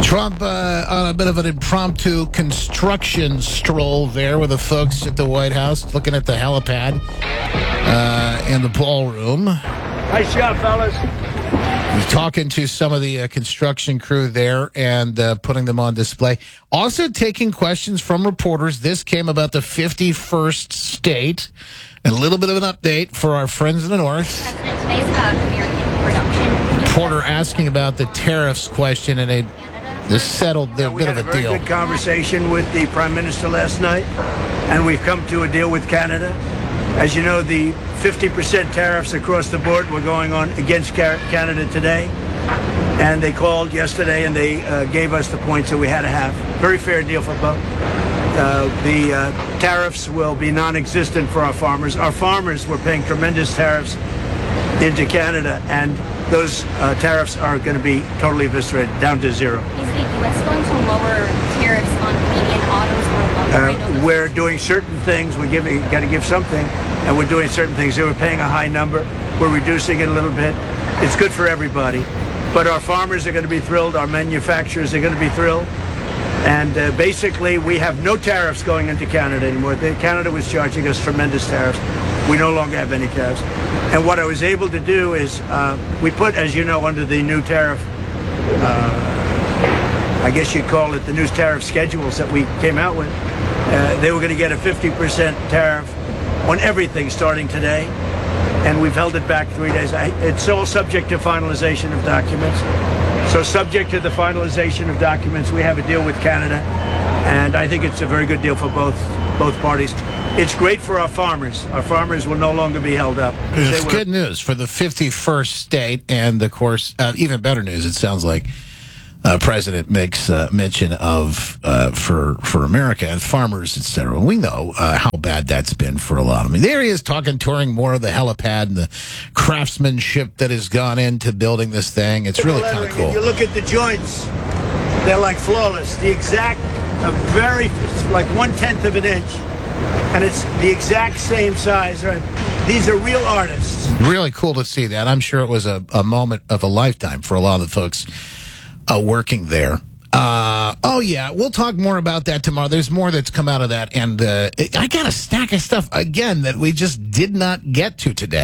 Trump on a bit of an impromptu construction stroll there with the folks at the White House, looking at the helipad and the ballroom. Nice job, fellas. He's talking to some of the construction crew there and putting them on display. Also taking questions from reporters. This came about the 51st state. A little bit of an update for our friends in the North. Reporter asking about the tariffs question, and this settled a bit of a deal. We had a very good conversation with the Prime Minister last night, and we've come to a deal with Canada. As you know, the 50% tariffs across the board were going on against Canada today, and they called yesterday and they gave us the points that we had to have. Very fair deal for both. The tariffs will be non-existent for our farmers. Our farmers were paying tremendous tariffs into Canada, and those tariffs are going to be totally eviscerated, down to zero. Is the U.S. going to lower tariffs on Canadian autos or lumber? We're doing certain things. We got to give something, and we're doing certain things. They were paying a high number. We're reducing it a little bit. It's good for everybody. But our farmers are going to be thrilled. Our manufacturers are going to be thrilled. And basically, we have no tariffs going into Canada anymore. Canada was charging us tremendous tariffs. We no longer have any tariffs. And what I was able to do is we put, as you know, under the new tariff, I guess you'd call it the new tariff schedules that we came out with. They were going to get a 50% tariff on everything starting today. And we've held it back 3 days. It's all subject to finalization of documents. So subject to the finalization of documents, we have a deal with Canada. And I think it's a very good deal for both parties. It's great for our farmers. Our farmers will no longer be held up. It's good news for the 51st state. And, of course, even better news, it sounds like. President makes mention of for America and farmers, etc. We know how bad that's been for a lot of them. There he is touring more of the helipad and the craftsmanship that has gone into building this thing. It's really kind of cool. You look at the joints; they're like flawless. The exact, like 1/10 of an inch, and it's the exact same size. Right? These are real artists. Really cool to see that. I'm sure it was a moment of a lifetime for a lot of the folks working there. Oh, yeah, we'll talk more about that tomorrow. There's more that's come out of that, and I got a stack of stuff, again, that we just did not get to today.